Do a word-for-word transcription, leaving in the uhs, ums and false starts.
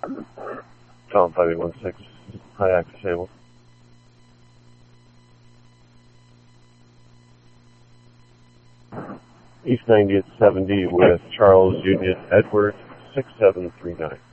Tom five eight one six, high access able. East ninetieth seventy with Charles Union Edward six seven three nine.